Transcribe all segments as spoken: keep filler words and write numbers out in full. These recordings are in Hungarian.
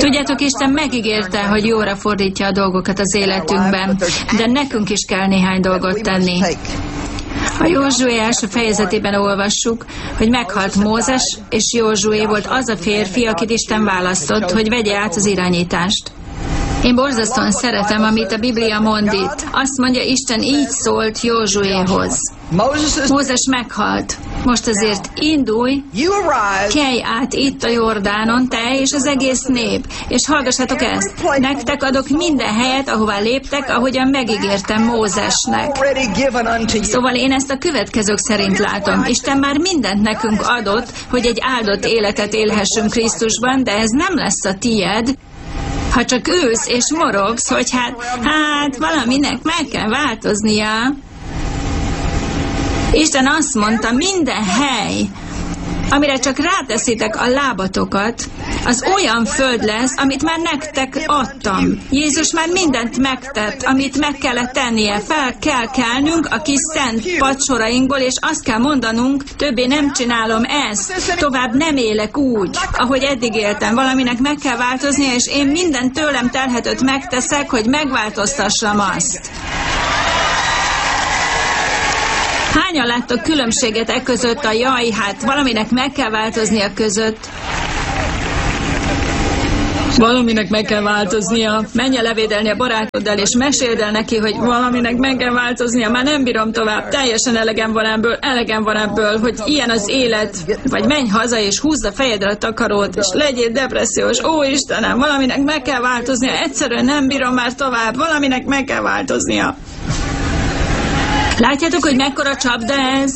Tudjátok, Isten megígérte, hogy jóra fordítja a dolgokat az életünkben, de nekünk is kell néhány dolgot tenni. A Józsué első fejezetében olvassuk, hogy meghalt Mózes, és Józsué volt az a férfi, akit Isten választott, hogy vegye át az irányítást. Én borzasztóan szeretem, amit a Biblia mond itt. Azt mondja, Isten így szólt Józsuéhoz. Mózes meghalt. Most azért indulj, kelj át itt a Jordánon, te és az egész nép, és hallgassatok ezt. Nektek adok minden helyet, ahová léptek, ahogyan megígértem Mózesnek. Szóval én ezt a következők szerint látom. Isten már mindent nekünk adott, hogy egy áldott életet élhessünk Krisztusban, de ez nem lesz a tied, ha csak ülsz és morogsz, hogy hát, hát valaminek meg kell változnia. Isten azt mondta, minden hely, amire csak ráteszitek a lábatokat, az olyan föld lesz, amit már nektek adtam. Jézus már mindent megtett, amit meg kellett tennie. Fel kell kelnünk a kis szent padsorainkból, és azt kell mondanunk, többé nem csinálom ezt, tovább nem élek úgy, ahogy eddig éltem. Valaminek meg kell változnia, és én minden tőlem telhetőt megteszek, hogy megváltoztassam azt. Hányan láttok különbséget e között, a jaj, hát valaminek meg kell változnia között? Valaminek meg kell változnia. Menj el levédelni a barátoddal, és meséld el neki, hogy valaminek meg kell változnia. Már nem bírom tovább, teljesen elegem van ebből, elegem van ebből, hogy ilyen az élet. Vagy menj haza, és húzd a fejedre a takarót, és legyél depressziós. Ó, Istenem, valaminek meg kell változnia. Egyszerűen nem bírom már tovább, valaminek meg kell változnia. Látjátok, hogy mekkora csapda ez?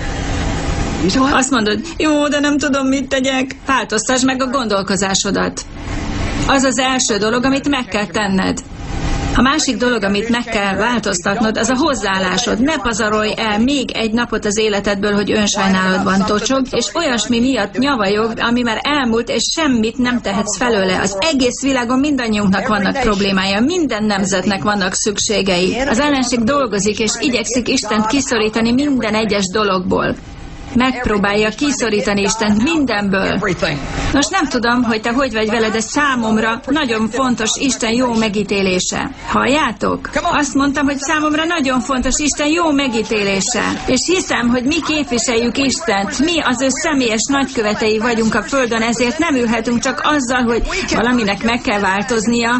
Azt mondod, jó, de nem tudom, mit tegyek. Változtasd meg a gondolkozásodat. Az az első dolog, amit meg kell tenned. A másik dolog, amit meg kell változtatnod, az a hozzáállásod. Ne pazarolj el még egy napot az életedből, hogy önsajnálatban tocsog, és olyasmi miatt nyavajog, ami már elmúlt, és semmit nem tehetsz felőle. Az egész világon mindannyiunknak vannak problémája, minden nemzetnek vannak szükségei. Az ellenség dolgozik, és igyekszik Istent kiszorítani minden egyes dologból. Megpróbálja kiszorítani Istent mindenből. Most nem tudom, hogy te hogy vagy vele, de számomra nagyon fontos Isten jó megítélése. Halljátok? Azt mondtam, hogy számomra nagyon fontos Isten jó megítélése. És hiszem, hogy mi képviseljük Istent, mi az ő személyes nagykövetei vagyunk a földön, ezért nem ülhetünk csak azzal, hogy valaminek meg kell változnia.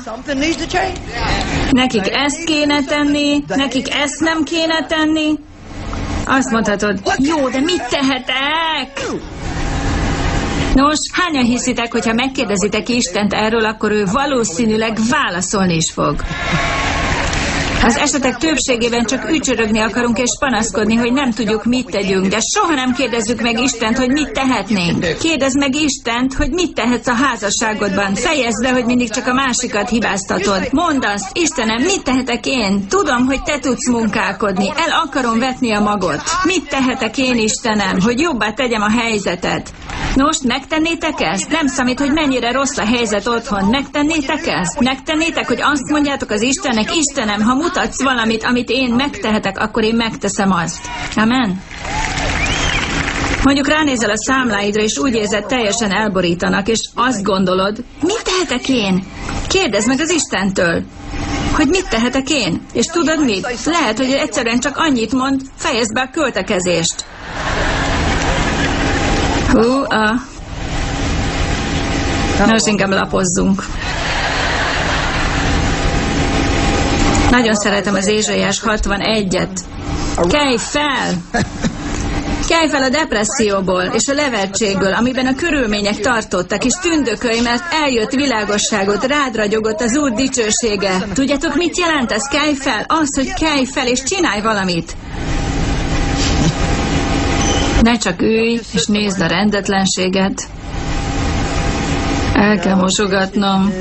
Nekik ezt kéne tenni, nekik ezt nem kéne tenni. Azt mondhatod, jó, de mit tehetek? Nos, hányan hiszitek, hogyha megkérdezitek Istent erről, akkor ő valószínűleg válaszolni is fog. Az esetek többségében csak ücsörögni akarunk és panaszkodni, hogy nem tudjuk, mit tegyünk, de soha nem kérdezzük meg Istent, hogy mit tehetnénk. Kérdezd meg Istent, hogy mit tehetsz a házasságodban. Fejezd be, hogy mindig csak a másikat hibáztatod. Mondd azt, Istenem, mit tehetek én? Tudom, hogy te tudsz munkálkodni. El akarom vetni a magot. Mit tehetek én, Istenem, hogy jobbá tegyem a helyzetet? Most megtennétek ezt? Nem számít, hogy mennyire rossz a helyzet otthon. Megtennétek ezt? Megtennétek, hogy azt mondjátok az Istennek, Istenem, ha mutatsz valamit, amit én megtehetek, akkor én megteszem azt. Amen? Mondjuk ránézel a számláidra, és úgy érzed, teljesen elborítanak, és azt gondolod, mit tehetek én? Kérdezd meg az Istentől, hogy mit tehetek én? És tudod mit? Lehet, hogy egyszerűen csak annyit mond, fejezd be a költekezést. Hú, a... Most inkább lapozzunk. Nagyon szeretem az Ézsaiás hatvanegyet. Kelj fel! Kelj fel a depresszióból és a levertségből, amiben a körülmények tartottak, és tündökölj, mert eljött világosságot, rád ragyogott az Úr dicsősége. Tudjátok, mit jelent ez? Kelj fel! Az, hogy kelj fel, és csinálj valamit. Ne csak ülj, és nézd a rendetlenséget. El kell mosogatnom.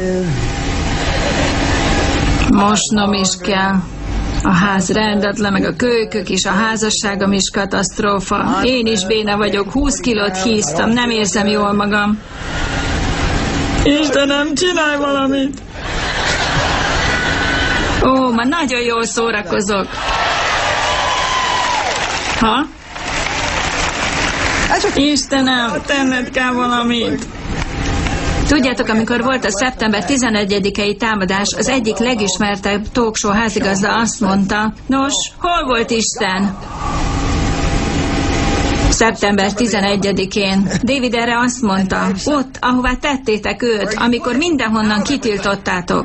Mosnom is kell. A ház rendetlen, meg a kölykök is, a házasságom is katasztrófa. Én is béna vagyok, húsz kilót híztam, nem érzem jól magam. Istenem, csinálj valamit! Ó, ma nagyon jól szórakozok. Ha? Istenem, tenned kell valamit. Tudjátok, amikor volt a szeptember tizenegyedikei támadás, az egyik legismertebb talkshow házigazda azt mondta, nos, hol volt Isten? szeptember tizenegyedikén. David erre azt mondta, ott, ahová tettétek őt, amikor mindenhonnan kitiltottátok.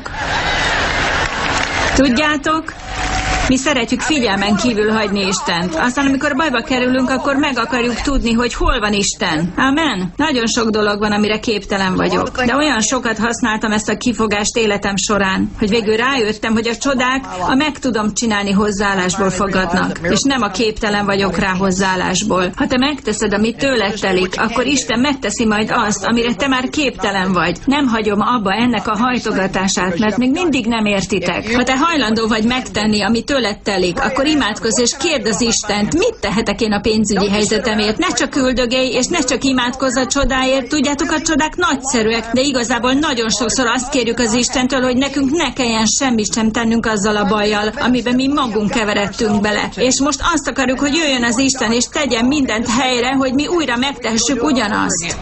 Tudjátok? Mi szeretjük figyelmen kívül hagyni Istent. Aztán, amikor bajba kerülünk, akkor meg akarjuk tudni, hogy hol van Isten. Amen. Nagyon sok dolog van, amire képtelen vagyok. De olyan sokat használtam ezt a kifogást életem során, hogy végül rájöttem, hogy a csodák a meg tudom csinálni hozzáállásból fogadnak, és nem a képtelen vagyok rá hozzáállásból. Ha te megteszed, ami tőled telik, akkor Isten megteszi majd azt, amire te már képtelen vagy. Nem hagyom abba ennek a hajtogatását, mert még mindig nem értitek. Ha te hajlandó vagy megtenni, ami tőled telik, akkor imádkozz és kérd az Istent, mit tehetek én a pénzügyi helyzetemért. Ne csak üldögélj, és ne csak imádkozz a csodáért. Tudjátok, a csodák nagyszerűek, de igazából nagyon sokszor azt kérjük az Istentől, hogy nekünk ne kelljen semmit sem tennünk azzal a bajjal, amiben mi magunk keveredtünk bele. És most azt akarjuk, hogy jöjjön az Isten, és tegyen mindent helyre, hogy mi újra megtehessük ugyanazt.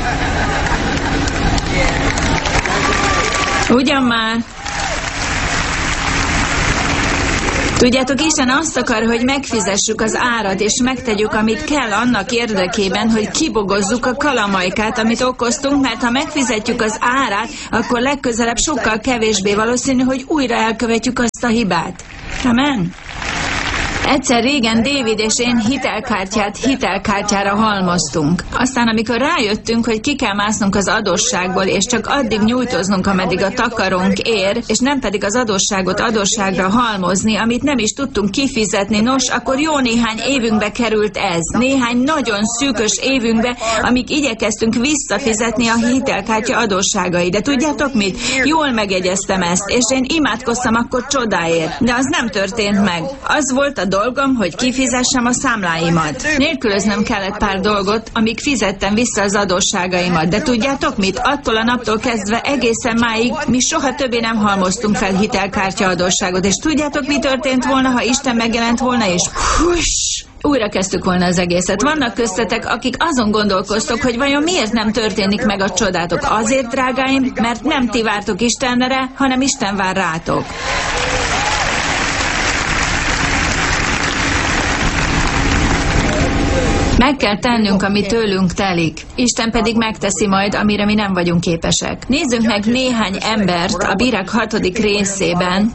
Ugyan már. Tudjátok, Isten azt akar, hogy megfizessük az árat, és megtegyük, amit kell annak érdekében, hogy kibogozzuk a kalamajkát, amit okoztunk, mert ha megfizetjük az árát, akkor legközelebb sokkal kevésbé valószínű, hogy újra elkövetjük azt a hibát. Amen? Egyszer régen David és én hitelkártyát hitelkártyára halmoztunk. Aztán, amikor rájöttünk, hogy ki kell másznunk az adósságból, és csak addig nyújtoznunk, ameddig a takarónk ér, és nem pedig az adósságot adósságra halmozni, amit nem is tudtunk kifizetni, nos, akkor jó néhány évünkbe került ez. Néhány nagyon szűkös évünkbe, amíg igyekeztünk visszafizetni a hitelkártya adósságait. De tudjátok mit? Jól megjegyeztem ezt, és én imádkoztam akkor csodáért. De az nem történt meg. Az volt a dolgom, hogy kifizessem a számláimat. Nélkülöznöm kellett pár dolgot, amíg fizettem vissza az adósságaimat. De tudjátok mit? Attól a naptól kezdve egészen máig mi soha többé nem halmoztunk fel hitelkártya adósságot. És tudjátok, mi történt volna, ha Isten megjelent volna, és huss! Újra kezdtük volna az egészet. Vannak köztetek, akik azon gondolkoztok, hogy vajon miért nem történik meg a csodátok. Azért, drágáim, mert nem ti vártok Istenre, hanem Isten vár rátok. Meg kell tennünk, ami tőlünk telik. Isten pedig megteszi majd, amire mi nem vagyunk képesek. Nézzünk meg néhány embert a Bírák hatodik részében.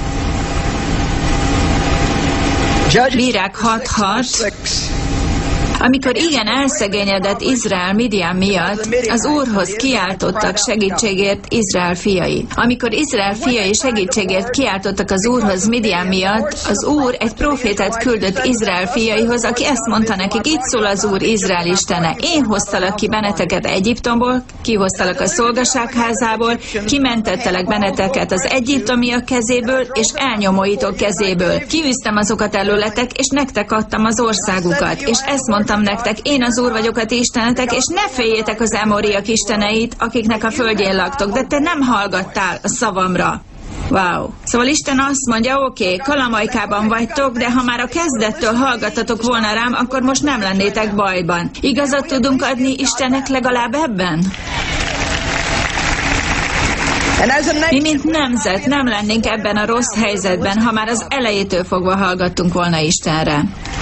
Bírák hat hat. Amikor igen elszegényedett Izrael Midian miatt, az Úrhoz kiáltottak segítségért Izrael fiai. Amikor Izrael fiai segítségért kiáltottak az Úrhoz Midian miatt, az Úr egy profétát küldött Izrael fiaihoz, aki ezt mondta nekik, így szól az Úr Izrael Istene. Én hoztalak ki benneteket Egyiptomból, kihoztalak a szolgaságházából, kimentettelek benneteket az egyiptomiak kezéből és elnyomóitok kezéből. Kiűztem azokat előletek, és nektek adtam az országukat. És ezt mondtam nektek, én az Úr vagyok a ti istenetek, és ne féljétek az emóriak isteneit, akiknek a földjén laktok, de te nem hallgattál a szavamra. Wow. Szóval Isten azt mondja, oké, okay, kalamajkában vagytok, de ha már a kezdettől hallgattatok volna rám, akkor most nem lennétek bajban. Igazat tudunk adni Istennek legalább ebben? Mi, mint nemzet, nem lennénk ebben a rossz helyzetben, ha már az elejétől fogva hallgattunk volna Istenre.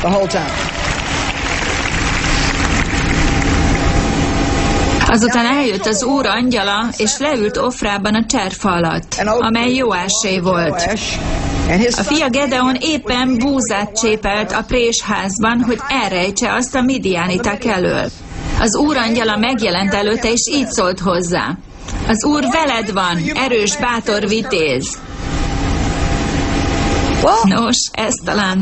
Azután eljött az Úr angyala, és leült Ofrában a cserfa alatt, amely Joásé volt. A fia Gedeon éppen búzát csépelt a présházban, hogy elrejtse azt a midiániták elől. Az Úr angyala megjelent előtte, és így szólt hozzá. Az Úr veled van, erős, bátor vitéz. Nos, ez talán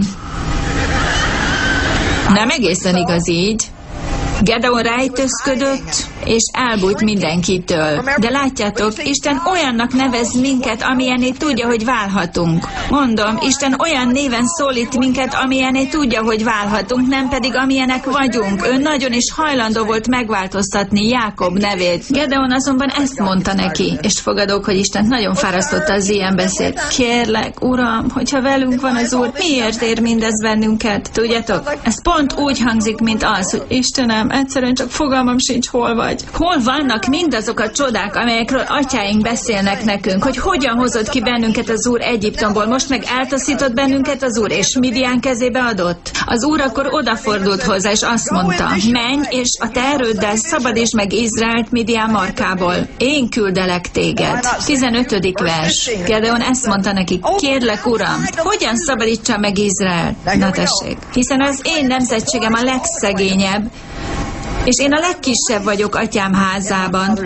nem egészen igaz így. Gedeon rejtőzködött, és elbújt mindenkitől. De látjátok, Isten olyannak nevez minket, amilyenné tudja, hogy válhatunk. Mondom, Isten olyan néven szólít minket, amilyenné tudja, hogy válhatunk, nem pedig amilyenek vagyunk. Ő nagyon is hajlandó volt megváltoztatni Jákob nevét. Gedeon azonban ezt mondta neki, és fogadok, hogy Istent nagyon fárasztotta az ilyen beszéd. Kérlek, Uram, hogyha velünk van az Úr, miért ér mindez bennünket? Tudjátok, ez pont úgy hangzik, mint az, hogy Istenem, egyszerűen csak fogalmam sincs, hol vagy. vagy? Hol vannak mindazok a csodák, amelyekről atyáink beszélnek nekünk, hogy hogyan hozott ki bennünket az Úr Egyiptomból, most meg eltaszított bennünket az Úr, és Midian kezébe adott? Az Úr akkor odafordult hozzá, és azt mondta, menj, és a te erőddel szabadítsd meg Izraelt Midian markából. Én küldelek téged. tizenötödik vers. Gedeon ezt mondta nekik, kérlek, Uram, hogyan szabadítsam meg Izraelt? Na tessék, hiszen az én nemzetségem a legszegényebb, és én a legkisebb vagyok atyám házában.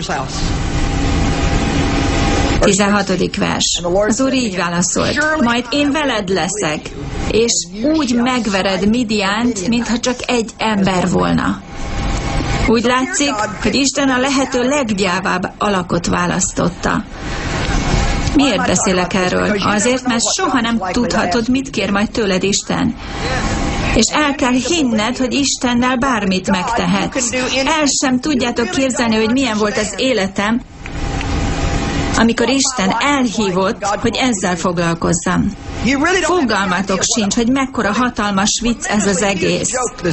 tizenhatodik vers. Az Úr így válaszolt, majd én veled leszek, és úgy megvered Midiánt, mintha csak egy ember volna. Úgy látszik, hogy Isten a lehető leggyávább alakot választotta. Miért beszélek erről? Azért, mert soha nem tudhatod, mit kér majd tőled Isten. És el kell hinned, hogy Istennel bármit megtehetsz. El sem tudjátok képzelni, hogy milyen volt az életem, amikor Isten elhívott, hogy ezzel foglalkozzam. Fogalmatok sincs, hogy mekkora hatalmas vicc ez az egész.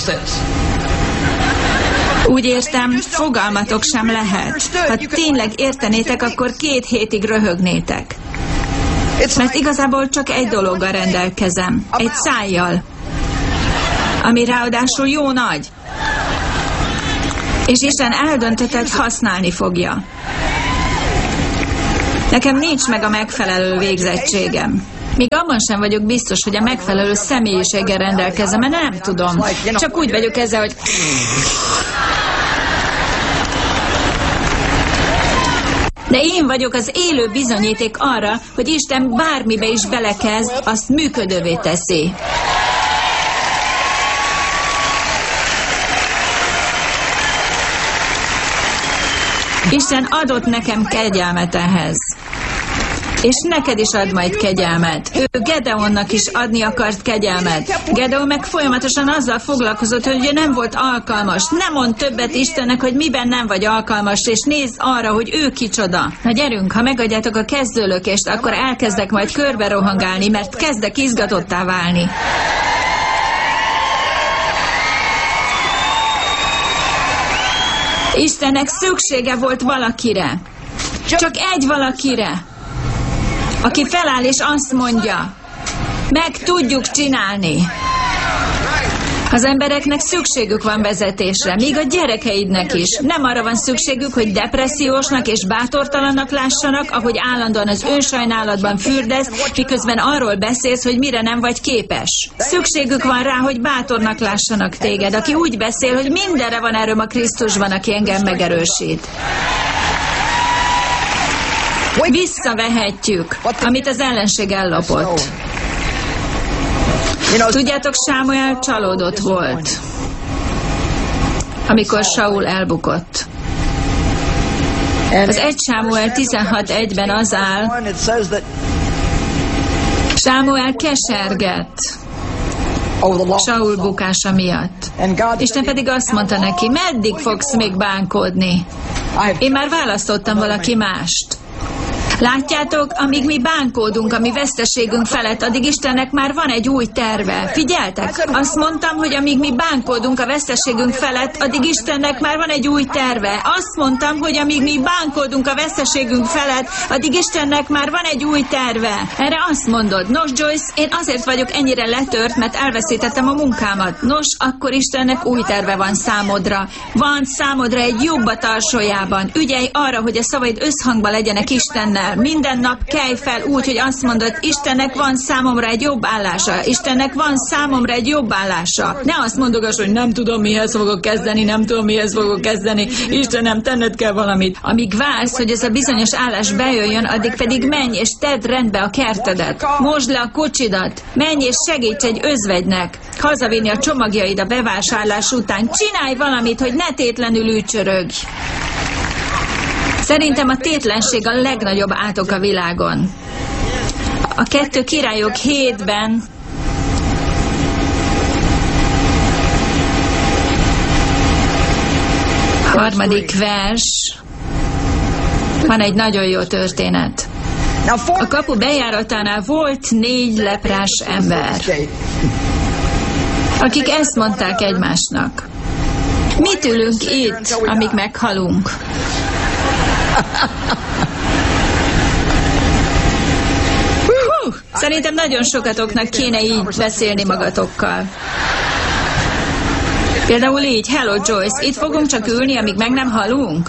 Úgy értem, fogalmatok sem lehet. Ha tényleg értenétek, akkor két hétig röhögnétek. Mert igazából csak egy dologgal rendelkezem. Egy szájjal. Ami ráadásul jó nagy. És Isten eldöntötte, hogy használni fogja. Nekem nincs meg a megfelelő végzettségem. Még abban sem vagyok biztos, hogy a megfelelő személyiséggel rendelkezem, mert nem tudom. Csak úgy vagyok ezzel, hogy... De én vagyok az élő bizonyíték arra, hogy Isten bármibe is belekezd, azt működővé teszi. Isten adott nekem kegyelmet ehhez. És neked is ad majd kegyelmet. Ő Gedeonnak is adni akart kegyelmet. Gedeon meg folyamatosan azzal foglalkozott, hogy ugye nem volt alkalmas. Nem mond többet Istennek, hogy miben nem vagy alkalmas, és nézz arra, hogy ő kicsoda. Na gyerünk, ha megadjátok a kezdőlökést, akkor elkezdek majd körbe rohangálni, mert kezdek izgatottá válni. Istennek szüksége volt valakire. Csak egy valakire. Aki feláll és azt mondja, meg tudjuk csinálni. Az embereknek szükségük van vezetésre, még a gyerekeidnek is. Nem arra van szükségük, hogy depressziósnak és bátortalannak lássanak, ahogy állandóan az önsajnálatban fürdesz, miközben arról beszélsz, hogy mire nem vagy képes. Szükségük van rá, hogy bátornak lássanak téged, aki úgy beszél, hogy mindenre van erőm a Krisztusban, aki engem megerősít. Visszavehetjük, amit az ellenség ellopott. Tudjátok, Sámuel csalódott volt, amikor Saul elbukott. Az egy Sámuel tizenhat egyben az áll, Sámuel kesergett Saul bukása miatt. Isten pedig azt mondta neki, meddig fogsz még bánkodni? Én már választottam valaki mást. Látjátok, amíg mi bánkódunk a mi veszteségünk felett, addig Istennek már van egy új terve. Figyeltek? Azt mondtam, hogy amíg mi bánkódunk a veszteségünk felett, addig Istennek már van egy új terve. Azt mondtam, hogy amíg mi bánkódunk a veszteségünk felett, addig Istennek már van egy új terve. Erre azt mondod, nos Joyce, én azért vagyok ennyire letört, mert elveszítettem a munkámat. Nos, akkor Istennek új terve van számodra. Van számodra egy jobb a tarsójában. Ügyelj arra, hogy a szavaid összhangban legyenek Istennel. Minden nap kelj fel úgy, hogy azt mondod, Istennek van számomra egy jobb állása. Istennek van számomra egy jobb állása. Ne azt mondogass, hogy nem tudom, mihez fogok kezdeni, nem tudom, mihez fogok kezdeni. Istenem, tenned kell valamit. Amíg vársz, hogy ez a bizonyos állás bejöjjön, addig pedig menj és tedd rendbe a kertedet. Mosd le a kocsidat. Menj és segíts egy özvegynek. Hazavinni a csomagjaid a bevásárlás után. Csinálj valamit, hogy ne tétlenül ücsörögj. Szerintem a tétlenség a legnagyobb átok a világon. A kettő királyok hétben harmadik vers, van egy nagyon jó történet. A kapu bejáratánál volt négy leprás ember, akik ezt mondták egymásnak. Mit ülünk itt, amíg meghalunk? Hú, szerintem nagyon sokatoknak kéne így beszélni magatokkal. Például így, hello Joyce, itt fogunk csak ülni, amíg meg nem halunk?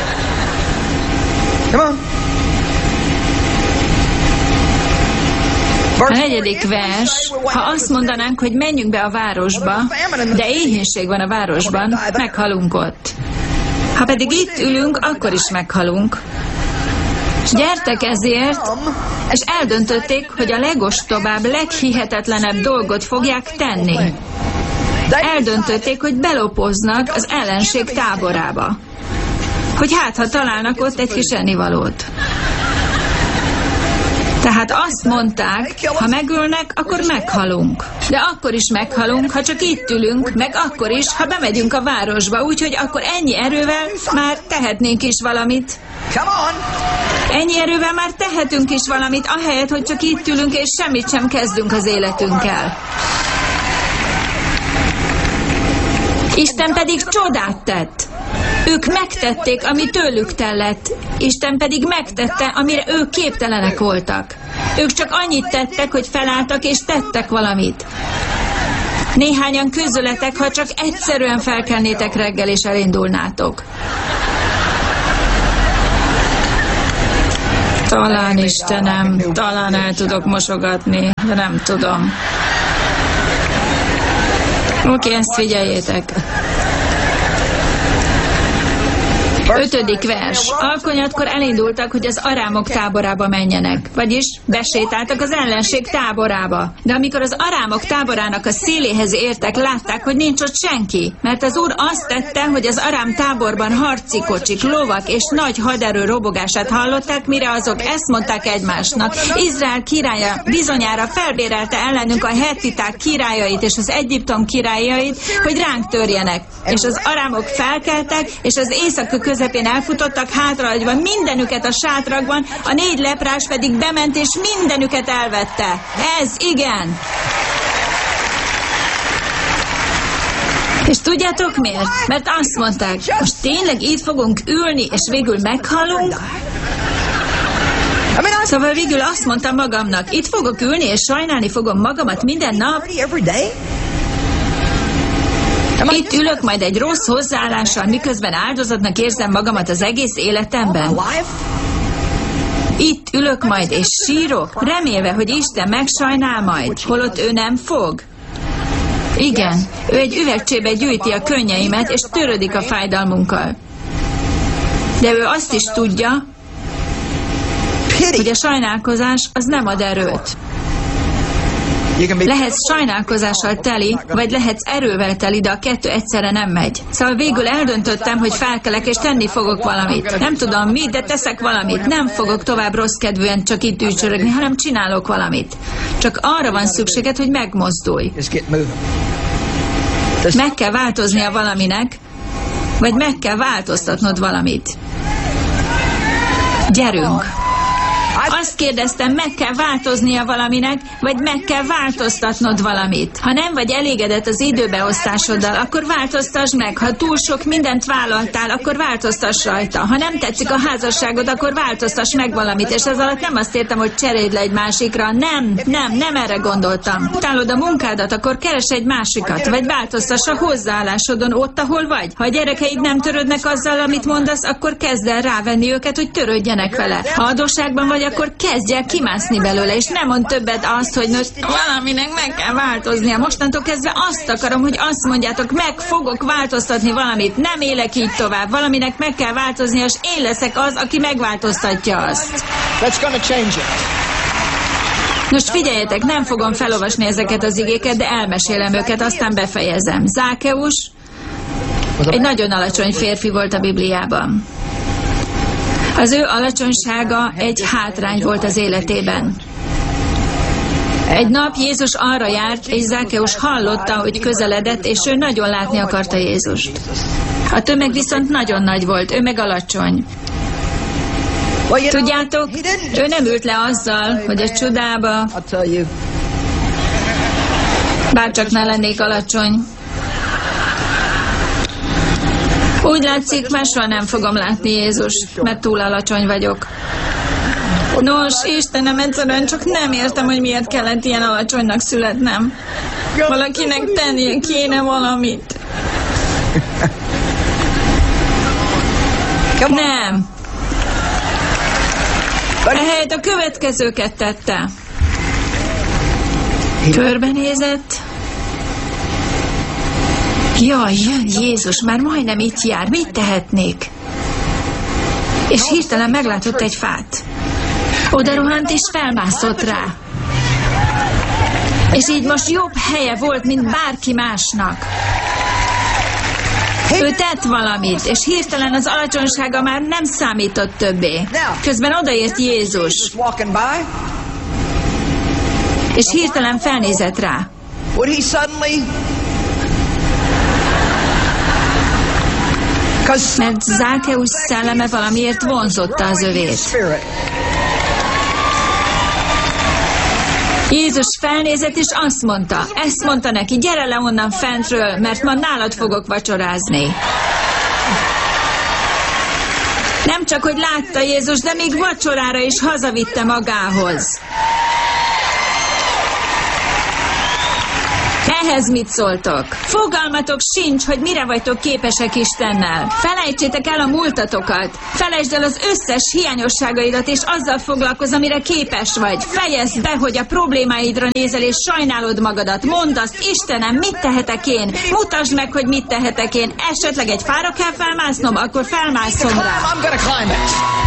A negyedik vers, ha azt mondanánk, hogy menjünk be a városba, de éhínség van a városban, meghalunk ott. Ha pedig itt ülünk, akkor is meghalunk. Gyertek ezért, és eldöntötték, hogy a legostobább, leghihetetlenebb dolgot fogják tenni. Eldöntötték, hogy belopoznak az ellenség táborába. Hogy hát, ha találnak ott egy kis ennivalót. Tehát azt mondták, ha megölnek, akkor meghalunk. De akkor is meghalunk, ha csak itt ülünk, meg akkor is, ha bemegyünk a városba, úgyhogy akkor ennyi erővel már tehetnénk is valamit. Ennyi erővel már tehetünk is valamit, ahelyett, hogy csak itt ülünk és semmit sem kezdünk az életünkkel. Isten pedig csodát tett. Ők megtették, ami tőlük tellett. Isten pedig megtette, amire ők képtelenek voltak. Ők csak annyit tettek, hogy felálltak és tettek valamit. Néhányan közületek, ha csak egyszerűen felkelnétek reggel és elindulnátok. Talán, Istenem, talán el tudok mosogatni, de nem tudom. Oké, ezt figyeljétek. Ötödik vers. Alkonyatkor elindultak, hogy az arámok táborába menjenek. Vagyis besétáltak az ellenség táborába. De amikor az arámok táborának a széléhez értek, látták, hogy nincs ott senki. Mert az Úr azt tette, hogy az arám táborban harci kocsik, lovak és nagy haderő robogását hallották, mire azok ezt mondták egymásnak. Izrael királya bizonyára felbérelte ellenünk a hettiták királyait és az Egyiptom királyait, hogy ránk törjenek. És az arámok felkeltek, és az éjszaka közepén elfutottak hátrahagyva mindenüket a sátrakban, a négy leprás pedig bement és mindenüket elvette. Ez igen. És tudjátok miért? Mert azt mondták, most tényleg itt fogunk ülni, és végül meghalunk? Szóval végül azt mondtam magamnak, itt fogok ülni, és sajnálni fogom magamat minden nap? Itt ülök majd egy rossz hozzáállással, miközben áldozatnak érzem magamat az egész életemben. Itt ülök majd és sírok, remélve, hogy Isten megsajnál majd, holott ő nem fog. Igen, ő egy üvegcsébe gyűjti a könnyeimet, és törődik a fájdalmunkkal. De ő azt is tudja, hogy a sajnálkozás az nem ad erőt. Lehetsz sajnálkozással teli, vagy lehetsz erővel teli, de a kettő egyszerre nem megy. Szóval végül eldöntöttem, hogy felkelek és tenni fogok valamit. Nem tudom mit, de teszek valamit. Nem fogok tovább rossz kedvűen csak itt ücsörögni, hanem csinálok valamit. Csak arra van szükséged, hogy megmozdulj. Meg kell változnia valaminek, vagy meg kell változtatnod valamit. Gyerünk! Azt kérdeztem, meg kell változnia valaminek, vagy meg kell változtatnod valamit. Ha nem vagy elégedett az időbeosztásoddal, akkor változtasd meg. Ha túl sok mindent vállaltál, akkor változtass rajta. Ha nem tetszik a házasságod, akkor változtass meg valamit. És ez alatt nem azt értem, hogy cseréld le egy másikra. Nem, nem, nem erre gondoltam. Utálod a munkádat, akkor keres egy másikat, vagy változtass a hozzáállásodon ott, ahol vagy. Ha a gyerekeid nem törődnek azzal, amit mondasz, akkor kezd el rávenni őket, hogy törődjenek vele. Ha adósságban vagy, akkor kezdj el kimászni belőle, és nem mond többet azt, hogy most valaminek meg kell változnia. Mostantól kezdve azt akarom, hogy azt mondjátok, meg fogok változtatni valamit, nem élek így tovább, valaminek meg kell változnia, és én leszek az, aki megváltoztatja azt. Most figyeljetek, nem fogom felolvasni ezeket az igéket, de elmesélem őket, aztán befejezem. Zákeus egy nagyon alacsony férfi volt a Bibliában. Az ő alacsonysága egy hátrány volt az életében. Egy nap Jézus arra járt, és Zákeus hallotta, hogy közeledett, és ő nagyon látni akarta Jézust. A tömeg viszont nagyon nagy volt, ő meg alacsony. Tudjátok, ő nem ült le azzal, hogy a csodába, bárcsak ne lennék alacsony. Úgy látszik, máshol nem fogom látni Jézus, mert túl alacsony vagyok. Nos, Istenem, egyszerűen csak nem értem, hogy miért kellett ilyen alacsonynak születnem. Valakinek tennie kéne valamit. Nem. Ehelyett a következőket tette. Körbenézett. Jaj, jön Jézus, már majdnem itt jár. Mit tehetnék? És hirtelen meglátott egy fát. Oda rohant és felmászott rá. És így most jobb helye volt, mint bárki másnak. Ő tett valamit, és hirtelen az alacsonysága már nem számított többé. Közben odaért Jézus, és hirtelen felnézett rá. Mert Zákeusz szelleme valamiért vonzotta az övét. Jézus felnézett, és azt mondta, ezt mondta neki, gyere le onnan fentről, mert ma nálad fogok vacsorázni. Nem csak, hogy látta Jézus, de még vacsorára is hazavitte magához. Ehhez mit szóltok? Fogalmatok sincs, hogy mire vagytok képesek Istennel. Felejtsétek el a múltatokat. Felejtsd el az összes hiányosságaidat, és azzal foglalkozz, amire képes vagy. Fejezd be, hogy a problémáidra nézel, és sajnálod magadat. Mondd azt, Istenem, mit tehetek én? Mutasd meg, hogy mit tehetek én. Esetleg egy fára kell felmásznom, akkor felmászom rá.